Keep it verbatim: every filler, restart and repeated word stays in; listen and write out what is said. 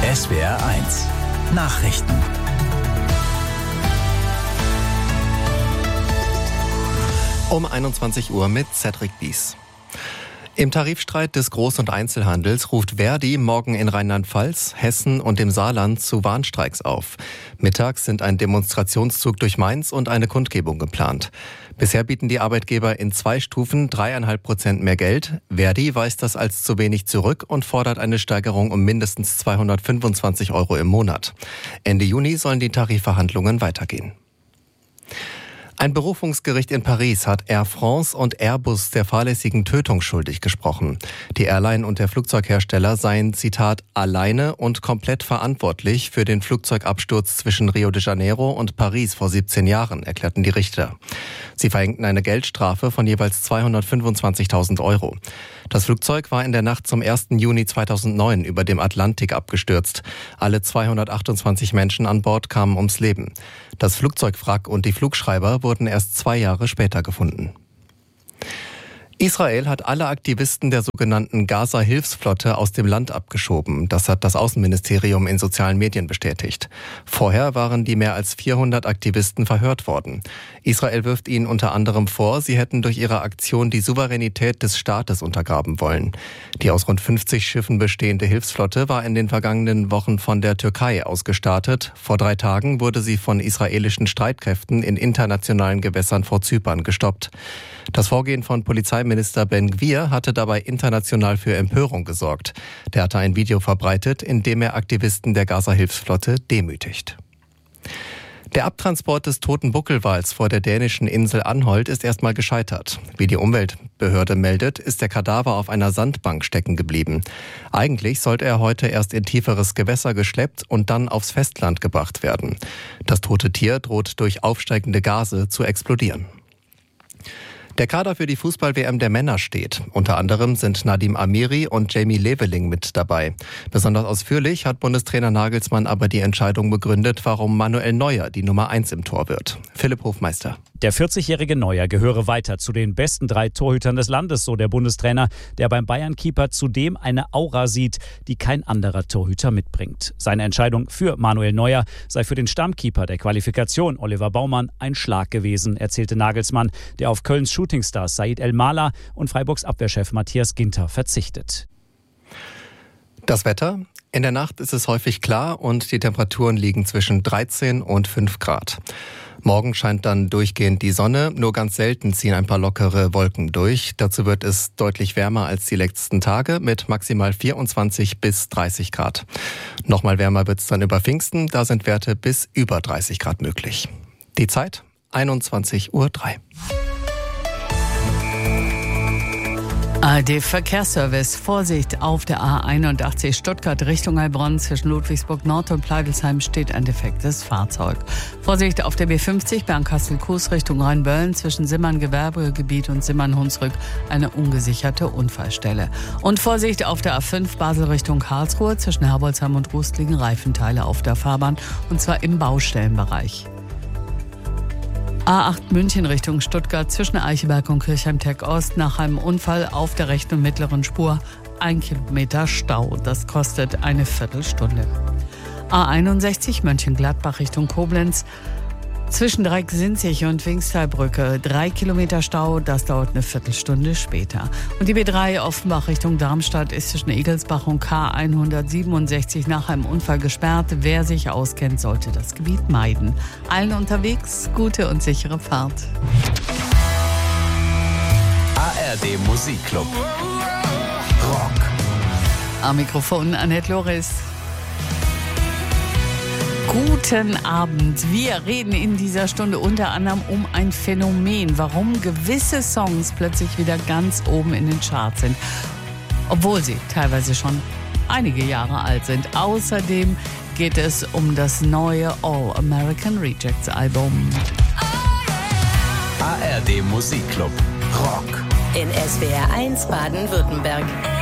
S W R eins Nachrichten. Um einundzwanzig Uhr mit Cedric Bies. Im Tarifstreit des Groß- und Einzelhandels ruft Verdi morgen in Rheinland-Pfalz, Hessen und dem Saarland zu Warnstreiks auf. Mittags sind ein Demonstrationszug durch Mainz und eine Kundgebung geplant. Bisher bieten die Arbeitgeber in zwei Stufen dreieinhalb Prozent mehr Geld. Verdi weist das als zu wenig zurück und fordert eine Steigerung um mindestens zweihundertfünfundzwanzig Euro im Monat. Ende Juni sollen die Tarifverhandlungen weitergehen. Ein Berufungsgericht in Paris hat Air France und Airbus der fahrlässigen Tötung schuldig gesprochen. Die Airline und der Flugzeughersteller seien, Zitat, alleine und komplett verantwortlich für den Flugzeugabsturz zwischen Rio de Janeiro und Paris vor siebzehn Jahren, erklärten die Richter. Sie verhängten eine Geldstrafe von jeweils zweihundertfünfundzwanzigtausend Euro. Das Flugzeug war in der Nacht zum ersten Juni zweitausendneun über dem Atlantik abgestürzt. Alle zweihundertachtundzwanzig Menschen an Bord kamen ums Leben. Das Flugzeugwrack und die Flugschreiber wurden erst zwei Jahre später gefunden. Israel hat alle Aktivisten der sogenannten Gaza-Hilfsflotte aus dem Land abgeschoben. Das hat das Außenministerium in sozialen Medien bestätigt. Vorher waren die mehr als vierhundert Aktivisten verhört worden. Israel wirft ihnen unter anderem vor, sie hätten durch ihre Aktion die Souveränität des Staates untergraben wollen. Die aus rund fünfzig Schiffen bestehende Hilfsflotte war in den vergangenen Wochen von der Türkei ausgestartet. Vor drei Tagen wurde sie von israelischen Streitkräften in internationalen Gewässern vor Zypern gestoppt. Das Vorgehen von Polizeiminister Ben-Gvir hatte dabei international für Empörung gesorgt. Der hatte ein Video verbreitet, in dem er Aktivisten der Gaza-Hilfsflotte demütigt. Der Abtransport des toten Buckelwals vor der dänischen Insel Anholt ist erstmal gescheitert. Wie die Umweltbehörde meldet, ist der Kadaver auf einer Sandbank stecken geblieben. Eigentlich sollte er heute erst in tieferes Gewässer geschleppt und dann aufs Festland gebracht werden. Das tote Tier droht durch aufsteigende Gase zu explodieren. Der Kader für die Fußball-W M der Männer steht. Unter anderem sind Nadim Amiri und Jamie Leveling mit dabei. Besonders ausführlich hat Bundestrainer Nagelsmann aber die Entscheidung begründet, warum Manuel Neuer die Nummer eins im Tor wird. Philipp Hofmeister. Der vierzigjährige Neuer gehöre weiter zu den besten drei Torhütern des Landes, so der Bundestrainer, der beim Bayern-Keeper zudem eine Aura sieht, die kein anderer Torhüter mitbringt. Seine Entscheidung für Manuel Neuer sei für den Stammkeeper der Qualifikation, Oliver Baumann, ein Schlag gewesen, erzählte Nagelsmann, der auf Kölns Shootingstars Said El-Mala und Freiburgs Abwehrchef Matthias Ginter verzichtet. Das Wetter? In der Nacht ist es häufig klar und die Temperaturen liegen zwischen dreizehn und fünf Grad. Morgen scheint dann durchgehend die Sonne, nur ganz selten ziehen ein paar lockere Wolken durch. Dazu wird es deutlich wärmer als die letzten Tage mit maximal vierundzwanzig bis dreißig Grad. Nochmal wärmer wird es dann über Pfingsten, da sind Werte bis über dreißig Grad möglich. Die Zeit einundzwanzig Uhr drei. A R D-Verkehrsservice. Vorsicht, auf der A einundachtzig Stuttgart Richtung Heilbronn zwischen Ludwigsburg Nord und Pleidelsheim steht ein defektes Fahrzeug. Vorsicht auf der B fünfzig Bernkastel-Kues Richtung Rheinböllen zwischen Simmern-Gewerbegebiet und Simmern-Hunsrück eine ungesicherte Unfallstelle. Und Vorsicht auf der A fünf Basel Richtung Karlsruhe zwischen Herbolzheim und Rust liegen Reifenteile auf der Fahrbahn und zwar im Baustellenbereich. A acht München Richtung Stuttgart zwischen Eicheberg und Kirchheim-Teck-Ost nach einem Unfall auf der rechten und mittleren Spur ein Kilometer Stau. Das kostet eine Viertelstunde. A einundsechzig Mönchengladbach Richtung Koblenz zwischen Dreieck-Sinzig und Pfingstalbrücke drei Kilometer Stau. Das dauert eine Viertelstunde später. Und die B drei Offenbach Richtung Darmstadt ist zwischen Egelsbach und K hundertsiebenundsechzig nach einem Unfall gesperrt. Wer sich auskennt, sollte das Gebiet meiden. Allen unterwegs gute und sichere Fahrt. A R D Musikclub. Rock. Am Mikrofon Annette Loris. Guten Abend. Wir reden in dieser Stunde unter anderem um ein Phänomen, warum gewisse Songs plötzlich wieder ganz oben in den Charts sind, obwohl sie teilweise schon einige Jahre alt sind. Außerdem geht es um das neue All American Rejects Album. A R D Musikclub. Rock. In S W R eins Baden-Württemberg.